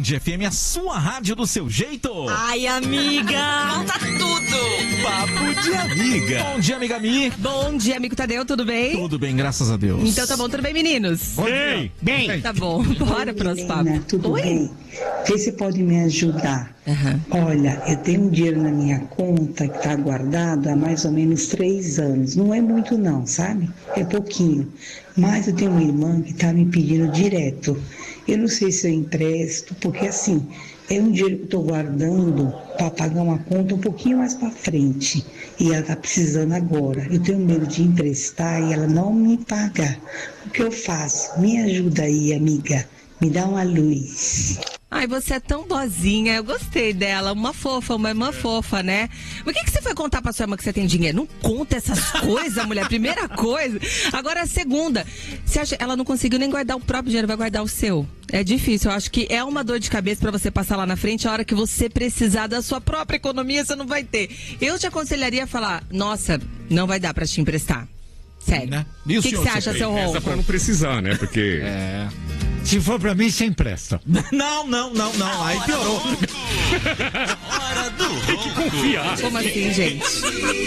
FM, a sua rádio do seu jeito. Ai, amiga! Conta tudo! Papo de amiga. Bom dia, amiga Mi. Bom dia, amigo Tadeu, tudo bem? Tudo bem, graças a Deus. Então tá bom, tudo bem, meninos? Bem. Tá bom, bora pro nosso papo. Tudo Oi? bem? Vê se pode me ajudar. Olha, eu tenho um dinheiro na minha conta que está guardado há mais ou menos 3 anos. Não é muito não, sabe? É pouquinho. Mas eu tenho uma irmã que está me pedindo direto. Eu não sei se eu empresto, porque assim, é um dinheiro que eu estou guardando para pagar uma conta um pouquinho mais para frente. E ela está precisando agora. Eu tenho medo de emprestar e ela não me pagar. O que eu faço? Me ajuda aí, amiga. Me dá uma luz. Ai, você é tão boazinha, eu gostei dela, uma irmã fofa, né? Mas o que você foi contar pra sua irmã que você tem dinheiro? Não conta essas coisas, mulher, primeira coisa. Agora a segunda, você acha, ela não conseguiu nem guardar o próprio dinheiro, vai guardar o seu. É difícil, eu acho que é uma dor de cabeça pra você passar lá na frente, a hora que você precisar da sua própria economia, você não vai ter. Eu te aconselharia a falar, nossa, não vai dar pra te emprestar. Sério. Né? O que você acha, seu Reza ronco? pra não precisar, né? Porque... Se for pra mim, você empresta. Não. Aí piorou. Hora do ronco. Confiar. Como assim, gente?